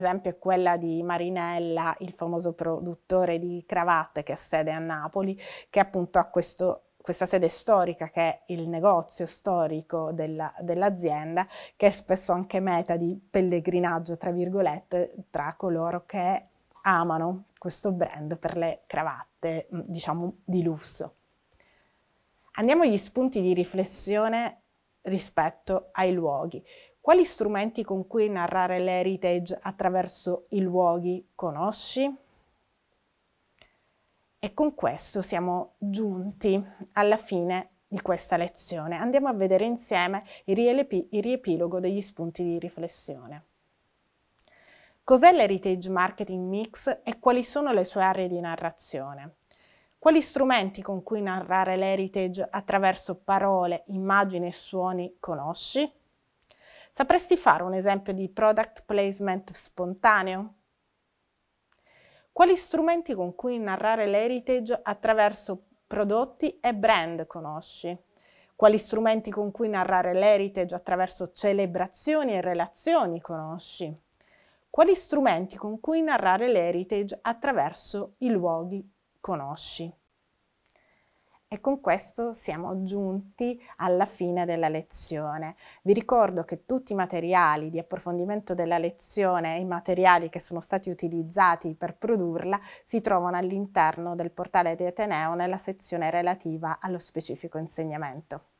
esempio è quella di Marinella, il famoso produttore di cravatte che ha sede a Napoli, che appunto ha questa sede storica che è il negozio storico dell'azienda, che è spesso anche meta di pellegrinaggio, tra virgolette, tra coloro che amano questo brand per le cravatte, diciamo, di lusso. Andiamo agli spunti di riflessione rispetto ai luoghi. Quali strumenti con cui narrare l'heritage attraverso i luoghi conosci? E con questo siamo giunti alla fine di questa lezione. Andiamo a vedere insieme il riepilogo degli spunti di riflessione. Cos'è l'heritage marketing mix e quali sono le sue aree di narrazione? Quali strumenti con cui narrare l'heritage attraverso parole, immagini e suoni conosci? Sapresti fare un esempio di product placement spontaneo? Quali strumenti con cui narrare l'heritage attraverso prodotti e brand conosci? Quali strumenti con cui narrare l'heritage attraverso celebrazioni e relazioni conosci? Quali strumenti con cui narrare l'heritage attraverso i luoghi conosci? E con questo siamo giunti alla fine della lezione. Vi ricordo che tutti i materiali di approfondimento della lezione e i materiali che sono stati utilizzati per produrla si trovano all'interno del portale di Ateneo nella sezione relativa allo specifico insegnamento.